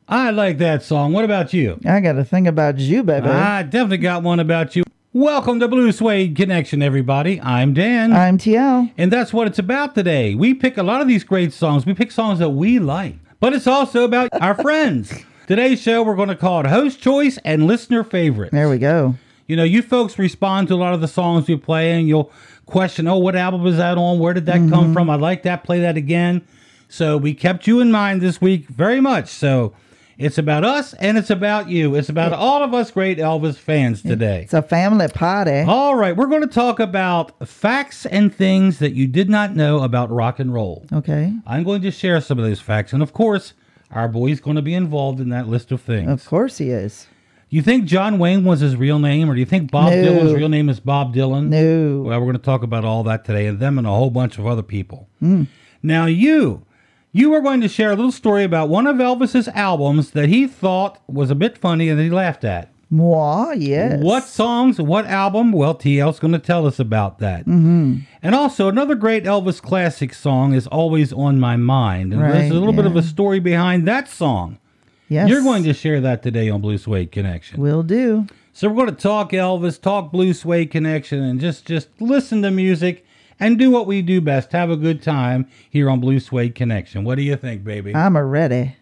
I like that song. What about you? I got a thing about you, baby. I definitely got one about you. Welcome to Blue Suede Connection, everybody. I'm Dan. I'm TL. And that's what it's about today. We pick a lot of these great songs. We pick songs that we like. But it's also about our friends. Today's show, we're going to call it Host Choice and Listener Favorites. There we go. You know, you folks respond to a lot of the songs we play, and you'll question, oh, what album is that on? Where did that come from? I like that. Play that again. So we kept you in mind this week very much. So it's about us and it's about you. It's about all of us great Elvis fans today. It's a family party. All right. We're going to talk about facts and things that you did not know about rock and roll. Okay. I'm going to share some of those facts. And of course, our boy's going to be involved in that list of things. Of course he is. You think John Wayne was his real name, or do you think Bob Dylan's real name is Bob Dylan? No. Well, we're going to talk about all that today, and them and a whole bunch of other people. Now, you are going to share a little story about one of Elvis's albums that he thought was a bit funny and that he laughed at. Moi, yes. What songs, what album? Well, TL's going to tell us about that. And also, another great Elvis classic song is Always on My Mind. And there's a little bit of a story behind that song. Yes. You're going to share that today on Blue Suede Connection. Will do. So we're going to talk Elvis, talk Blue Suede Connection, and just listen to music and do what we do best. Have a good time here on Blue Suede Connection. What do you think, baby? I'm ready.